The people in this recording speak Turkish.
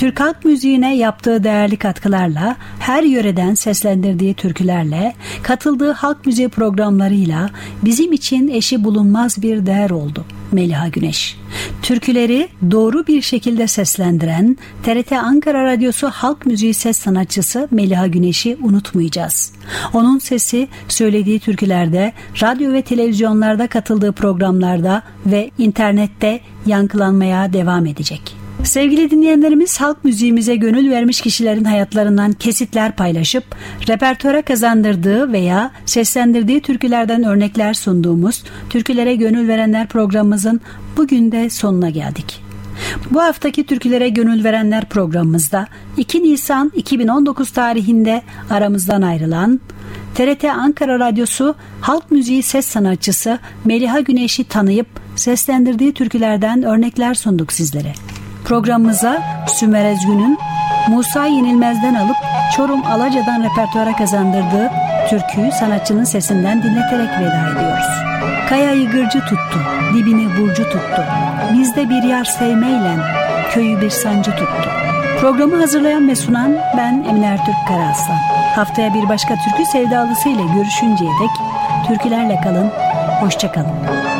Türk halk müziğine yaptığı değerli katkılarla, her yöreden seslendirdiği türkülerle, katıldığı halk müziği programlarıyla bizim için eşi bulunmaz bir değer oldu Meliha Güneş. Türküleri doğru bir şekilde seslendiren TRT Ankara Radyosu halk müziği ses sanatçısı Meliha Güneş'i unutmayacağız. Onun sesi söylediği türkülerde, radyo ve televizyonlarda katıldığı programlarda ve internette yankılanmaya devam edecek. Sevgili dinleyenlerimiz, halk müziğimize gönül vermiş kişilerin hayatlarından kesitler paylaşıp repertuara kazandırdığı veya seslendirdiği türkülerden örnekler sunduğumuz Türkülere Gönül Verenler programımızın bugün de sonuna geldik. Bu haftaki Türkülere Gönül Verenler programımızda 2 Nisan 2019 tarihinde aramızdan ayrılan TRT Ankara Radyosu halk müziği ses sanatçısı Meliha Güneş'i tanıyıp seslendirdiği türkülerden örnekler sunduk sizlere. Programımıza Sümer Ezgün'ün Musa Yenilmez'den alıp Çorum Alaca'dan repertuara kazandırdığı türküyü sanatçının sesinden dinleterek veda ediyoruz. Kayayı gırcı tuttu, dibini burcu tuttu, bizde bir yar sevmeyle köyü bir sancı tuttu. Programı hazırlayan ve sunan ben Emine Ertürk Karaaslan. Haftaya bir başka türkü sevdalısı ile görüşünceye dek türkülerle kalın, hoşça kalın.